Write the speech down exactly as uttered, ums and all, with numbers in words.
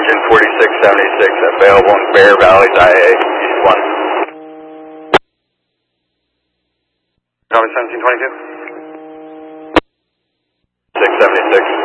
engine forty-six seventy-six available in Bear Valley, I A, East one. Copy seventeen twenty-two. six seventy-six.